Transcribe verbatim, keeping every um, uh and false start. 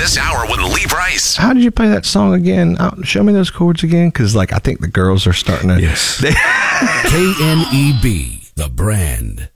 this hour with Lee Price. How did you play that song again? Uh, show me those chords again, because like I think the girls are starting to. Yes. K N E B, the brand.